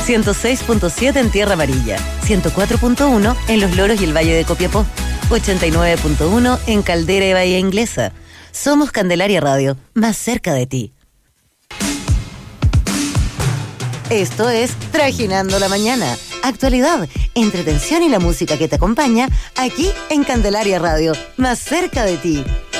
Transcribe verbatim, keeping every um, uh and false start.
ciento seis punto siete en Tierra Amarilla, ciento cuatro punto uno en Los Loros y el Valle de Copiapó, ochenta y nueve punto uno en Caldera y Bahía Inglesa. Somos Candelaria Radio, más cerca de ti. Esto es Trajinando la Mañana. Actualidad, entretención y la música que te acompaña aquí en Candelaria Radio, más cerca de ti.